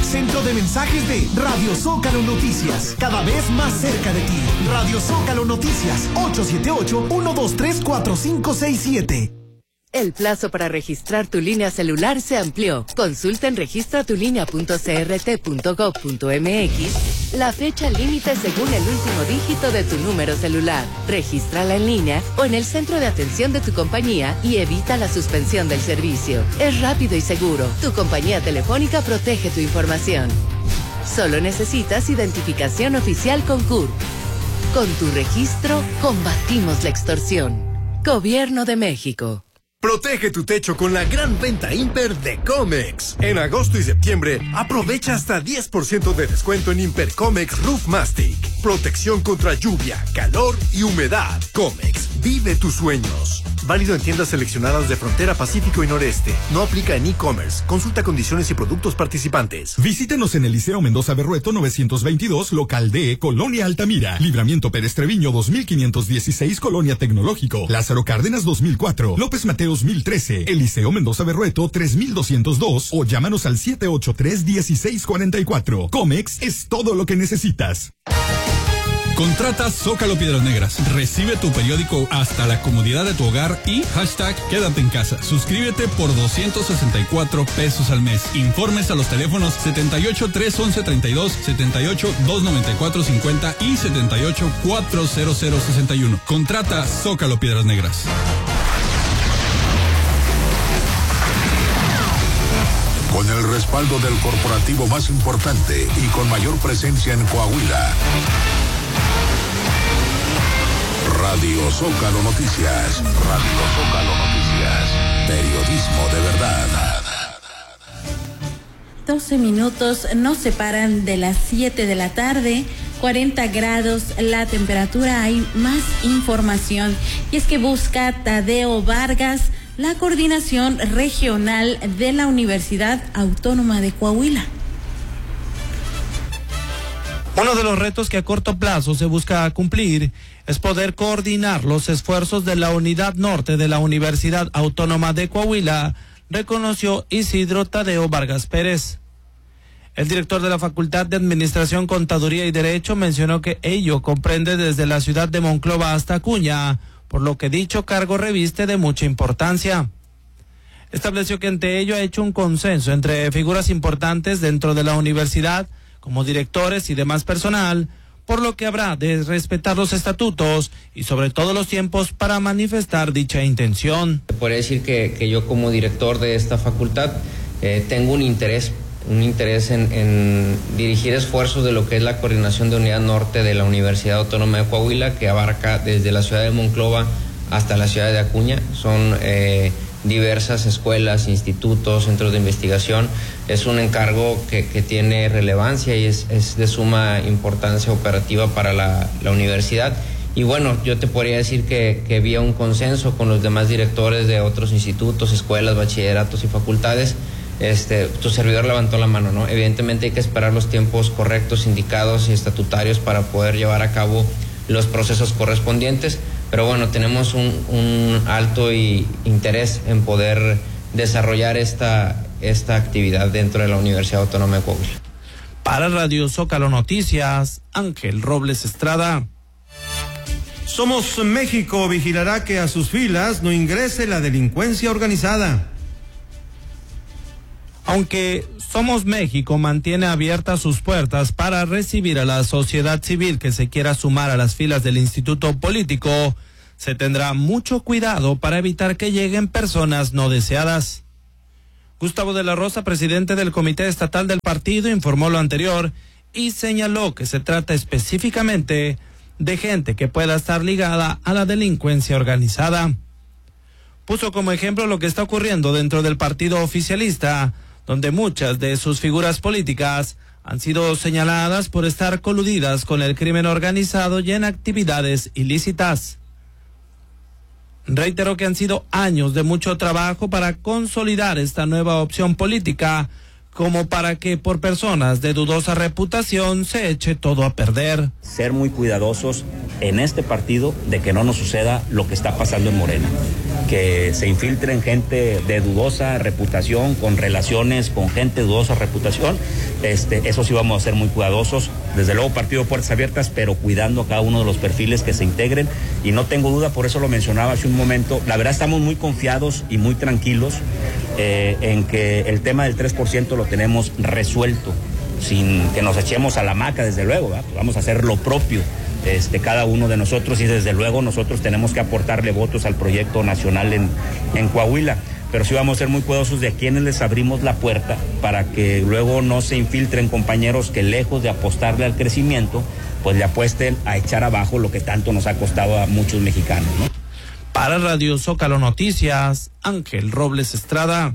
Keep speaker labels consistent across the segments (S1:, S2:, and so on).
S1: centro de mensajes de Radio Zócalo Noticias, cada vez más cerca de ti. Radio Zócalo Noticias, 878-123-4567.
S2: El plazo para registrar tu línea celular se amplió. Consulta en registratulinea.crt.gov.mx la fecha límite según el último dígito de tu número celular. Regístrala en línea o en el centro de atención de tu compañía y evita la suspensión del servicio. Es rápido y seguro. Tu compañía telefónica protege tu información. Solo necesitas identificación oficial con CURP. Con tu registro, combatimos la extorsión. Gobierno de México.
S3: Protege tu techo con la gran venta Imper de Comex. En agosto y septiembre, aprovecha hasta 10% de descuento en Imper Comex Roof Mastic. Protección contra lluvia, calor y humedad. Comex, vive tus sueños. Válido en tiendas seleccionadas de Frontera Pacífico y Noreste. No aplica en e-commerce. Consulta condiciones y productos participantes.
S4: Visítenos en el Liceo Mendoza Berrueto 922, local D, Colonia Altamira. Libramiento Pérez Treviño 2516, Colonia Tecnológico. Lázaro Cárdenas 2004. López Mateos 1013. El Liceo Mendoza Berrueto 3202 o llámanos al 783-1644. Comex es todo lo que necesitas.
S5: Contrata Zócalo Piedras Negras. Recibe tu periódico hasta la comodidad de tu hogar y hashtag quédate en casa. Suscríbete por 264 pesos al mes. Informes a los teléfonos 78-311-32, 78-294-50 y 78-40061. Contrata Zócalo Piedras Negras.
S6: Con el respaldo del corporativo más importante y con mayor presencia en Coahuila. Radio Zócalo Noticias. Radio Zócalo Noticias. Periodismo de verdad.
S7: 12 minutos nos separan de las 7 de la tarde. 40 grados la temperatura. Hay más información. Y es que busca Tadeo Vargas la coordinación regional de la Universidad Autónoma de Coahuila.
S8: Uno de los retos que a corto plazo se busca cumplir es poder coordinar los esfuerzos de la Unidad Norte de la Universidad Autónoma de Coahuila, reconoció Isidro Tadeo Vargas Pérez. El director de la Facultad de Administración, Contaduría y Derecho mencionó que ello comprende desde la ciudad de Monclova hasta Acuña, por lo que dicho cargo reviste de mucha importancia. Estableció que ante ello ha hecho un consenso entre figuras importantes dentro de la universidad, como directores y demás personal, por lo que habrá de respetar los estatutos y sobre todo los tiempos para manifestar dicha intención.
S9: Podría decir que yo como director de esta facultad tengo un interés en dirigir esfuerzos de lo que es la coordinación de Unidad Norte de la Universidad Autónoma de Coahuila, que abarca desde la ciudad de Monclova hasta la ciudad de Acuña. Son diversas escuelas, institutos, centros de investigación. Es un encargo que tiene relevancia y es de suma importancia operativa para la universidad. Y bueno, yo te podría decir que había un consenso con los demás directores de otros institutos, escuelas, bachilleratos y facultades. Tu servidor levantó la mano, ¿no? Evidentemente hay que esperar los tiempos correctos, indicados y estatutarios para poder llevar a cabo los procesos correspondientes, pero bueno, tenemos un alto interés en poder desarrollar esta actividad dentro de la Universidad Autónoma de Coahuila.
S8: Para Radio Zócalo Noticias, Ángel Robles Estrada.
S10: Somos México vigilará que a sus filas no ingrese la delincuencia organizada.
S8: Aunque Somos México mantiene abiertas sus puertas para recibir a la sociedad civil que se quiera sumar a las filas del instituto político, se tendrá mucho cuidado para evitar que lleguen personas no deseadas. Gustavo de la Rosa, presidente del Comité Estatal del partido, informó lo anterior y señaló que se trata específicamente de gente que pueda estar ligada a la delincuencia organizada. Puso como ejemplo lo que está ocurriendo dentro del partido oficialista, donde muchas de sus figuras políticas han sido señaladas por estar coludidas con el crimen organizado y en actividades ilícitas. Reiteró que han sido años de mucho trabajo para consolidar esta nueva opción política, como para que por personas de dudosa reputación se eche todo a perder.
S11: Ser muy cuidadosos en este partido de que no nos suceda lo que está pasando en Morena, que se infiltren gente de dudosa reputación, con relaciones con gente de dudosa reputación. Eso sí vamos a ser muy cuidadosos, desde luego partido puertas abiertas, pero cuidando a cada uno de los perfiles que se integren, y no tengo duda, por eso lo mencionaba hace un momento, la verdad estamos muy confiados y muy tranquilos en que el tema del 3% lo tenemos resuelto, sin que nos echemos a la hamaca, desde luego, ¿verdad? Vamos a hacer lo propio cada uno de nosotros, y desde luego nosotros tenemos que aportarle votos al proyecto nacional en Coahuila, pero sí vamos a ser muy cuidadosos de a quienes les abrimos la puerta para que luego no se infiltren compañeros que, lejos de apostarle al crecimiento, pues le apuesten a echar abajo lo que tanto nos ha costado a muchos mexicanos, ¿no?
S8: Para Radio Zócalo Noticias, Ángel Robles Estrada.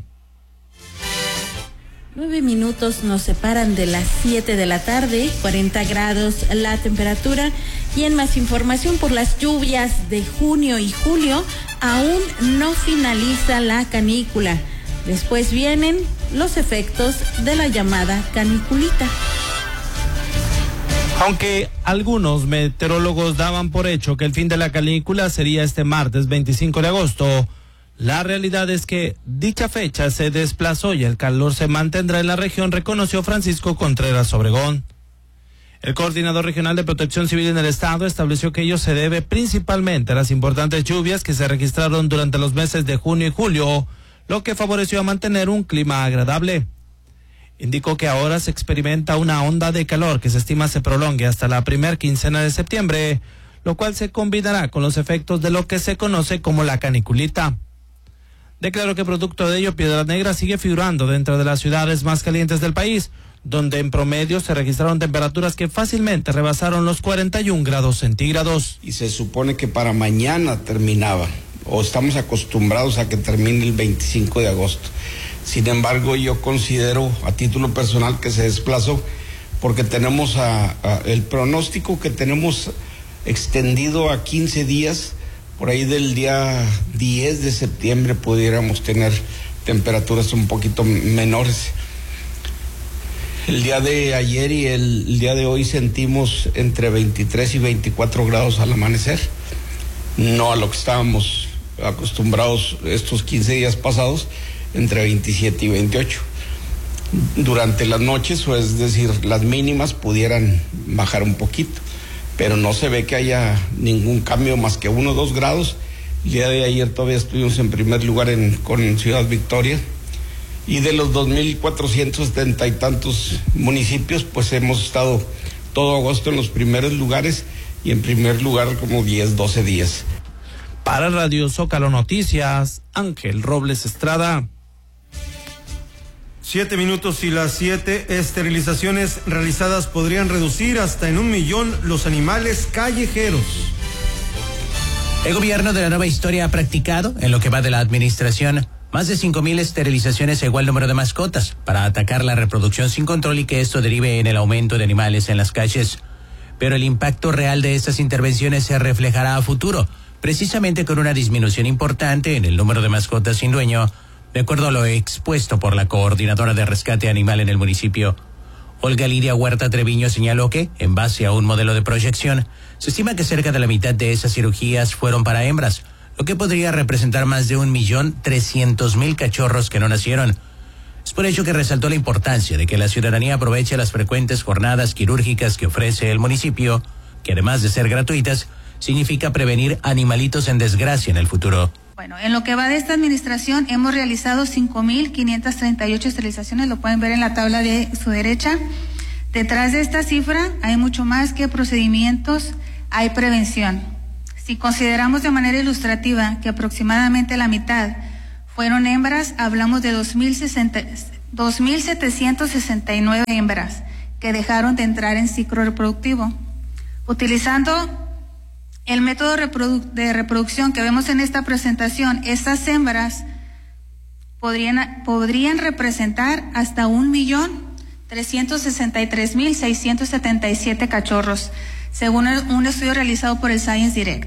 S7: 9 minutos nos separan de las 7 de la tarde, 40 grados la temperatura. Y en más información, por las lluvias de junio y julio, aún no finaliza la canícula. Después vienen los efectos de la llamada caniculita.
S8: Aunque algunos meteorólogos daban por hecho que el fin de la canícula sería este martes 25 de agosto, la realidad es que dicha fecha se desplazó y el calor se mantendrá en la región, reconoció Francisco Contreras Obregón. El coordinador regional de Protección Civil en el estado estableció que ello se debe principalmente a las importantes lluvias que se registraron durante los meses de junio y julio, lo que favoreció a mantener un clima agradable. Indicó que ahora se experimenta una onda de calor que se estima se prolongue hasta la primera quincena de septiembre, lo cual se combinará con los efectos de lo que se conoce como la caniculita. Declaró que producto de ello Piedras Negras sigue figurando dentro de las ciudades más calientes del país, donde en promedio se registraron temperaturas que fácilmente rebasaron los 41 grados centígrados.
S12: Y se supone que para mañana terminaba, o estamos acostumbrados a que termine el 25 de agosto. Sin embargo, yo considero a título personal que se desplazó porque tenemos el pronóstico que tenemos extendido a 15 días. Por ahí del día 10 de septiembre pudiéramos tener temperaturas un poquito menores. El día de ayer y el día de hoy sentimos entre 23 y 24 grados al amanecer, no a lo que estábamos acostumbrados estos 15 días pasados, entre 27 y 28. Durante las noches, o es decir, las mínimas pudieran bajar un poquito, pero no se ve que haya ningún cambio más que 1 o 2 grados. El día de ayer todavía estuvimos en primer lugar con Ciudad Victoria, y de los 2,470 y tantos municipios, pues hemos estado todo agosto en los primeros lugares, y en primer lugar como 10, 12 días.
S8: Para Radio Zócalo Noticias, Ángel Robles Estrada.
S10: 7 minutos y las 7. Esterilizaciones realizadas podrían reducir hasta en 1 millón los animales callejeros.
S13: El gobierno de la Nueva Historia ha practicado, en lo que va de la administración, más de 5,000 esterilizaciones a igual número de mascotas para atacar la reproducción sin control y que esto derive en el aumento de animales en las calles. Pero el impacto real de estas intervenciones se reflejará a futuro, precisamente con una disminución importante en el número de mascotas sin dueño, de acuerdo a lo expuesto por la coordinadora de rescate animal en el municipio. Olga Lidia Huerta Treviño señaló que, en base a un modelo de proyección, se estima que cerca de la mitad de esas cirugías fueron para hembras, lo que podría representar más de 1,300,000 cachorros que no nacieron. Es por ello que resaltó la importancia de que la ciudadanía aproveche las frecuentes jornadas quirúrgicas que ofrece el municipio, que además de ser gratuitas, significa prevenir animalitos en desgracia en el futuro.
S14: Bueno, en lo que va de esta administración hemos realizado 5,538 esterilizaciones, lo pueden ver en la tabla de su derecha. Detrás de esta cifra hay mucho más que procedimientos, hay prevención. Si consideramos de manera ilustrativa que aproximadamente la mitad fueron hembras, hablamos de 2,769 hembras que dejaron de entrar en ciclo reproductivo. Utilizando el método de reproducción que vemos en esta presentación, estas hembras podrían representar hasta 1,363,677 cachorros, según un estudio realizado por el Science Direct.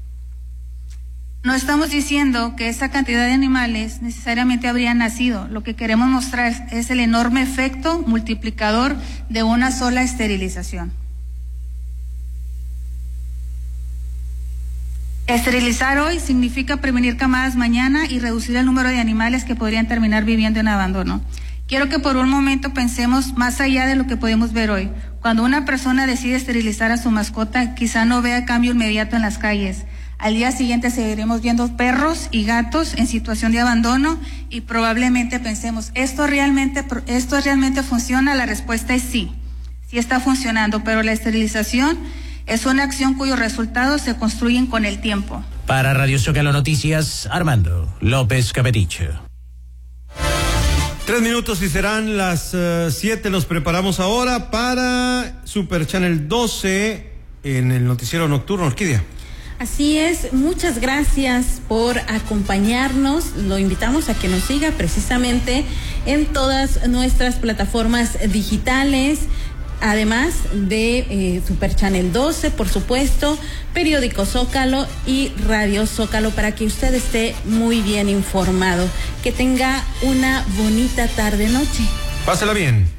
S14: No estamos diciendo que esa cantidad de animales necesariamente habrían nacido. Lo que queremos mostrar es el enorme efecto multiplicador de una sola esterilización. Esterilizar hoy significa prevenir camadas mañana y reducir el número de animales que podrían terminar viviendo en abandono. Quiero que por un momento pensemos más allá de lo que podemos ver hoy. Cuando una persona decide esterilizar a su mascota, quizá no vea cambio inmediato en las calles. Al día siguiente seguiremos viendo perros y gatos en situación de abandono y probablemente pensemos, ¿esto realmente funciona? La respuesta es sí, sí está funcionando, pero la esterilización es una acción cuyos resultados se construyen con el tiempo.
S13: Para Radio Zócalo Noticias, Armando López Capeticho.
S10: 3 minutos y serán las 7. Nos preparamos ahora para Super Channel 12 en el noticiero nocturno. Orquídea.
S7: Así es, muchas gracias por acompañarnos. Lo invitamos a que nos siga precisamente en todas nuestras plataformas digitales. Además de Super Channel 12, por supuesto, Periódico Zócalo y Radio Zócalo, para que usted esté muy bien informado. Que tenga una bonita tarde-noche.
S10: Pásela bien.